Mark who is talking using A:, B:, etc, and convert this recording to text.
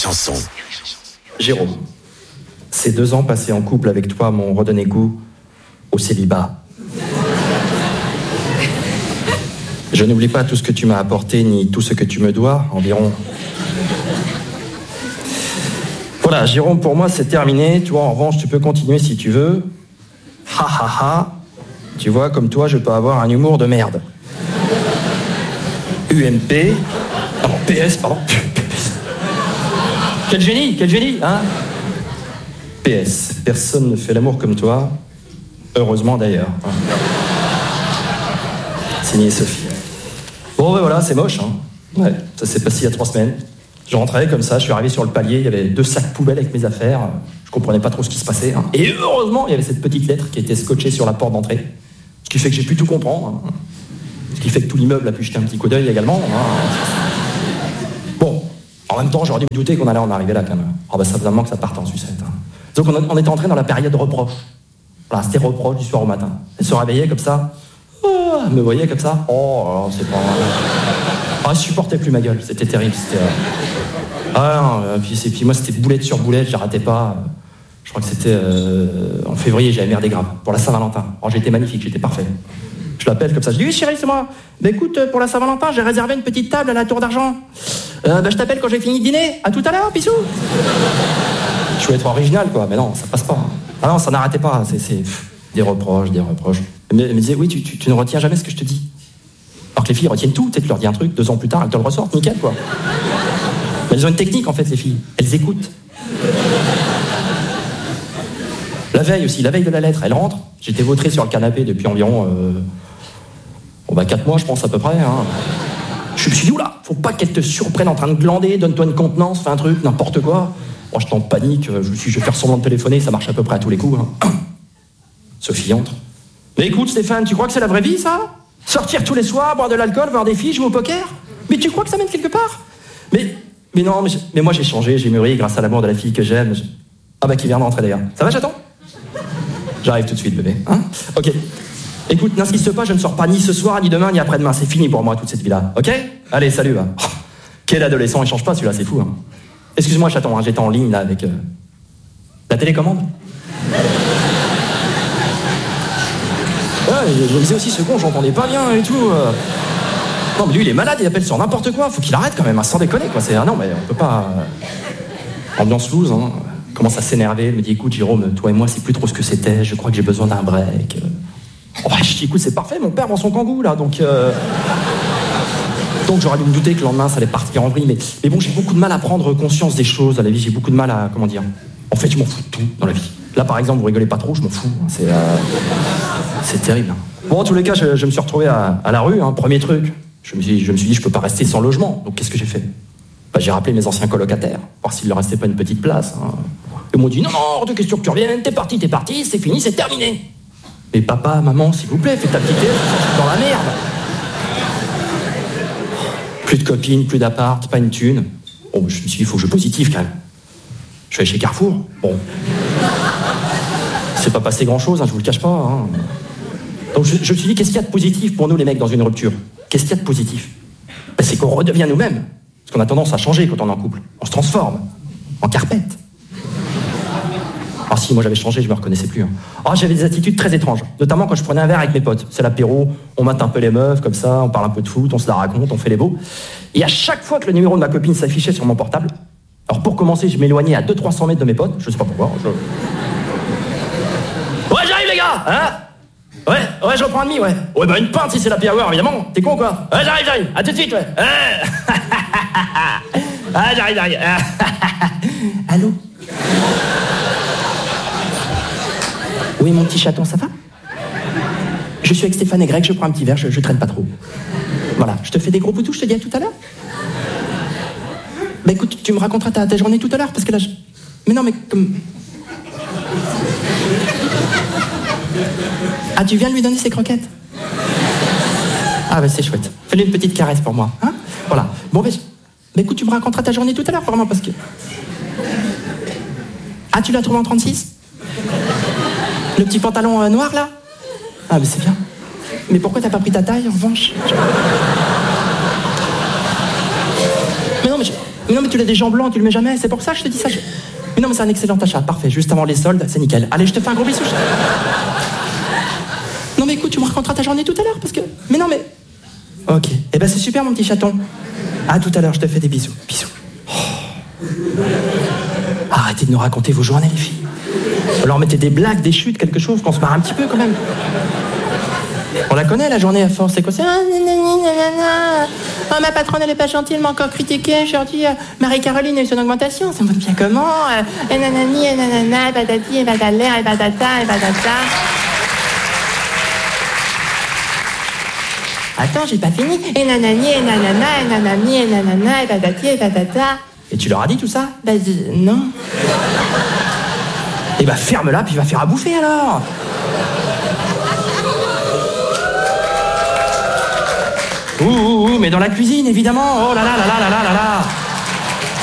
A: chanson.
B: Jérôme, ces 2 ans passés en couple avec toi m'ont redonné goût au célibat. Je n'oublie pas tout ce que tu m'as apporté, ni tout ce que tu me dois, environ. Voilà, Jérôme, pour moi, c'est terminé. Tu vois, en revanche, tu peux continuer si tu veux. Ha ha ha. Tu vois, comme toi, je peux avoir un humour de merde. UMP. Non, PS, pardon. Quel génie, hein? PS. Personne ne fait l'amour comme toi. Heureusement, d'ailleurs. Signé Sophie. Bon, ben voilà, c'est moche, hein. Ouais, ça s'est passé il y a 3 semaines. Je rentrais comme ça, je suis arrivé sur le palier, il y avait 2 sacs poubelles avec mes affaires. Je comprenais pas trop ce qui se passait, hein. Et heureusement, il y avait cette petite lettre qui était scotchée sur la porte d'entrée. Ce qui fait que j'ai pu tout comprendre, hein. Ce qui fait que tout l'immeuble a pu jeter un petit coup d'œil également, hein. Bon, en même temps, j'aurais dû me douter qu'on allait en arriver là quand même. Oh, ben ça faisait un moment que ça partait en sucette, hein. Donc on était entré dans la période de reproche. Voilà, c'était reproche du soir au matin. Elle se réveillait comme ça. Oh, elle me voyait comme ça. Oh, alors c'est pas... Ah, je supportais plus ma gueule, c'était terrible. C'était, Ah non, puis moi c'était boulette sur boulette, j'arrêtais pas. Je crois que c'était en février, j'avais merdé grave, pour la Saint-Valentin. Oh, j'étais magnifique, j'étais parfait. Je l'appelle comme ça, je dis oui chérie, c'est moi. Bah écoute, pour la Saint-Valentin, j'ai réservé une petite table à la Tour d'Argent. Je t'appelle quand j'ai fini de dîner. À tout à l'heure, bisous. Je voulais être original quoi, mais non, ça passe pas. Ah non, ça n'arrêtait pas, c'est des reproches. Elle me disait oui, tu ne retiens jamais ce que je te dis. Alors que les filles retiennent tout, tu leur dis un truc, 2 ans plus tard, elles te le ressortent, nickel quoi. Mais elles ont une technique en fait, les filles. Elles écoutent. La veille de la lettre, elle rentre. J'étais vautré sur le canapé depuis environ 4 mois, je pense à peu près, hein. Je me suis dit, oula, faut pas qu'elle te surprenne en train de glander, donne-toi une contenance, fais un truc, n'importe quoi. Moi, j'étais en panique, je vais faire semblant de téléphoner, ça marche à peu près à tous les coups, hein. Sophie entre. Mais écoute, Stéphane, tu crois que c'est la vraie vie, ça? Sortir tous les soirs, boire de l'alcool, voir des filles, jouer au poker? Mais tu crois que ça mène quelque part? Mais non, mais moi j'ai changé, j'ai mûri grâce à l'amour de la fille que j'aime. Ah bah qui vient d'entrer d'ailleurs. Ça va, chaton? J'arrive tout de suite, bébé. Hein? Ok. Écoute, n'insiste pas, je ne sors pas ni ce soir, ni demain, ni après-demain. C'est fini pour moi, toute cette vie-là. Ok? Allez, salut, va. Oh, quel adolescent, il change pas celui-là, c'est fou, hein. Excuse-moi, chaton, hein, j'étais en ligne là avec... la télécommande? Ouais, je me disais aussi ce con, j'entendais pas bien et tout. Non, mais lui, il est malade, il appelle sur n'importe quoi. Faut qu'il arrête quand même, hein, sans déconner, quoi. Ah non, mais on peut pas... Ambiance loose, hein. Commence à s'énerver, elle me dit, écoute, Jérôme, toi et moi, c'est plus trop ce que c'était. Je crois que j'ai besoin d'un break. Oh, je dis, écoute, c'est parfait, mon père vend son kangou, là, donc j'aurais dû me douter que le lendemain, ça allait partir en vrille. Mais bon, j'ai beaucoup de mal à prendre conscience des choses à la vie. J'ai beaucoup de mal à... Comment dire? En fait, je m'en fous de tout dans la vie. Là, par exemple, vous rigolez pas trop, je m'en fous. C'est terrible. Bon, en tous les cas, je me suis retrouvé à la rue, hein, premier truc. Je me suis dit, je peux pas rester sans logement. Donc, qu'est-ce que j'ai fait? Bah, j'ai rappelé mes anciens colocataires, voir s'il leur restait pas une petite place, hein. Ils m'ont dit, non, hors de question que tu reviennes, t'es parti, c'est fini, c'est terminé. Mais papa, maman, s'il vous plaît, faites ta petite aide, je suis dans la merde. Plus de copines, plus d'appart, pas une thune. Bon, je me suis dit, il faut que je positive quand même. Je suis allé chez Carrefour. Bon. C'est pas passé grand-chose, hein, je vous le cache pas, hein. Donc je me suis dit, qu'est-ce qu'il y a de positif pour nous les mecs dans une rupture? Qu'est-ce qu'il y a de positif? Ben, c'est qu'on redevient nous-mêmes. Parce qu'on a tendance à changer quand on est en couple. On se transforme. En carpette. Ah si, moi j'avais changé, je me reconnaissais plus, hein. Ah, j'avais des attitudes très étranges. Notamment quand je prenais un verre avec mes potes. C'est l'apéro, on mate un peu les meufs, comme ça, on parle un peu de foot, on se la raconte, on fait les beaux. Et à chaque fois que le numéro de ma copine s'affichait sur mon portable, alors pour commencer, je m'éloignais à 200-300 mètres de mes potes, je sais pas pourquoi. Ouais, j'arrive les gars, hein? Ouais, j'en prends un demi, ouais. Ouais, bah une pinte si c'est la hour, évidemment. T'es con ou quoi? Ouais, j'arrive, à tout de suite, ouais. Ah, j'arrive. Allô? Oui, mon petit chaton, ça va? Je suis avec Stéphane et Greg, je prends un petit verre, je traîne pas trop. Voilà, je te fais des gros poutous, je te dis à tout à l'heure. Bah écoute, tu me raconteras ta journée tout à l'heure, parce que là, Mais non, mais comme... Ah, tu viens de lui donner ses croquettes? Ah bah c'est chouette. Fais-lui une petite caresse pour moi, hein? Voilà. Bon, bah écoute, tu me raconteras ta journée tout à l'heure, vraiment, parce que... Ah, tu l'as trouvé en 36? Le petit pantalon noir, là? Ah, mais c'est bien. Mais pourquoi t'as pas pris ta taille, en revanche? Mais non, mais Mais non, mais tu l'as des jambes blancs, tu le mets jamais, c'est pour ça que je te dis ça. Mais non, mais c'est un excellent achat, parfait, juste avant les soldes, c'est nickel. Allez, je te fais un gros bisou. Non, mais écoute, tu me raconteras ta journée tout à l'heure, parce que... Mais non, mais... Ok, eh ben c'est super, mon petit chaton. À tout à l'heure, je te fais des bisous. Bisous. Oh. Arrêtez de nous raconter vos journées, les filles. Alors mettez des blagues, des chutes, quelque chose, qu'on se marre un petit peu, quand même. On la connaît, la journée, à force, c'est quoi? C'est... Oh, ma patronne, elle est pas gentille, elle m'a encore critiqué. Je leur dis, Marie-Caroline a eu son augmentation. Ça me va bien comment? Et nanani, et nanana, et patati, et patala, et patata, et patata. Attends, j'ai pas fini. Et nanani, et nanana, et nanani, et nanana, et patati, et patata. Et tu leur as dit tout ça? Bah, non. Et bah, ferme-la, puis va faire à bouffer, alors. Ouh, mais dans la cuisine, évidemment. Oh là là là là là là là là.